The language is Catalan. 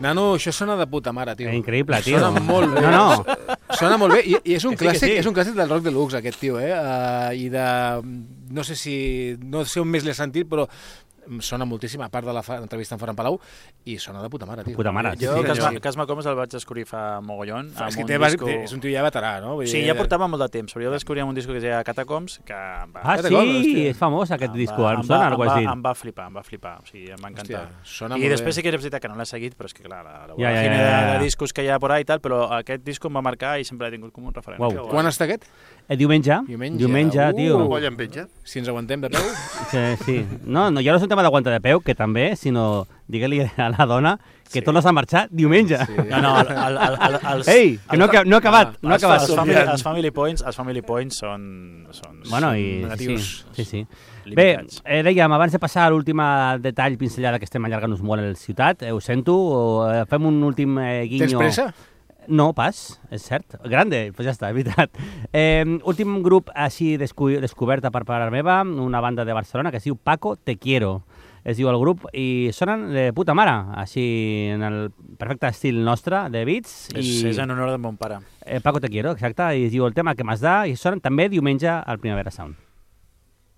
Nano, això sona de puta mare, tio. Increïble, tio. Sona molt bé. No. Sona molt bé. I és un clàssic, sí. és un clàssic del rock deluxe, aquest tio, I de... No sé on més l'he sentit, però sona moltíssim, a part de l'entrevista amb Ferran Palau, i sona de puta mare, tio. Puta mare. Jo, Casma Comas el vaig descobrir fa mogollon. És que és un tio ja veterà, no? Sí, ja portava molt de temps, però jo descobria un disco que es deia Catacombs, que... Sí, és famós aquest disco, em sona, algo has dit. Em va flipar, o sigui, em va encantar. I després sí que és veritat que no l'he seguit, però és que clar, la de discos que hi ha por ahí i tal, però aquest disco em va marcar i sempre l'he tingut com un referent. Quan està aquest? Diumenge, tio. Colla en penja. Si ens aguantem de peu. Sí. No, ja no és un tema d'aguantar de peu, que també, sinó digue-li a la dona que tornes a marxar diumenge. No, Ei, que no ha acabat. Els Family Points són bueno, negatius. Sí. Bé, dèiem, abans de passar a l'últim detall pinzellada, que estem allargant-nos molt en la ciutat, ho sento, fem un últim guinyo. Tens pressa? No, pas, és cert. Grande, doncs ja està, és veritat. Últim grup així descobert per part meva, una banda de Barcelona que es diu Paco Te Quiero. Es diu el grup, i sonen de puta mare, així en el perfecte estil nostre, de beats. És en honor de mon pare. Paco Te Quiero, exacte, i es diu el tema que m'has da, i sonen també diumenge al Primavera Sound.